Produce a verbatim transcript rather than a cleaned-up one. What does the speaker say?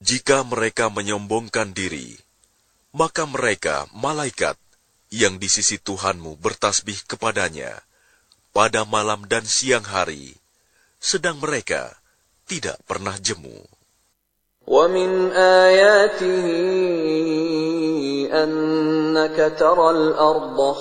Jika mereka menyombongkan diri, maka mereka, malaikat, yang di sisi Tuhanmu bertasbih kepadanya, pada malam dan siang hari, sedang mereka tidak pernah jemu. وَمِنْ آيَاتِهِ أَنَّكَ تَرَى الْأَرْضَ